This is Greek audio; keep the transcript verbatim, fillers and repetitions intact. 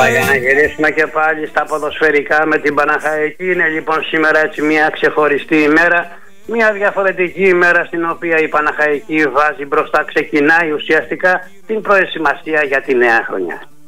Αλλά για να γυρίσουμε και πάλι στα ποδοσφαιρικά με την Παναχαϊκή, είναι λοιπόν σήμερα έτσι μια ξεχωριστή ημέρα, μια διαφορετική ημέρα στην οποία η Παναχαϊκή βάζει μπροστά, ξεκινάει ουσιαστικά την προετοιμασία για τη νέα χρονιά.